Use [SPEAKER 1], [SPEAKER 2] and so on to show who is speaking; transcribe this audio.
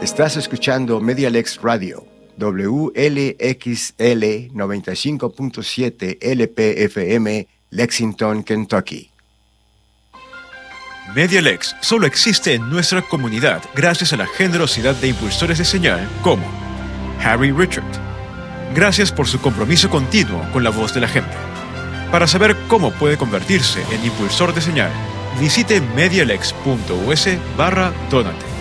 [SPEAKER 1] Estás escuchando Medialex Radio, WLXL 95.7 LPFM, Lexington, Kentucky.
[SPEAKER 2] Medialex solo existe en nuestra comunidad gracias a la generosidad de impulsores de señal como Harry Richard. Gracias por su compromiso continuo con la voz de la gente. Para saber cómo puede convertirse en impulsor de señal, visite medialex.us/donate.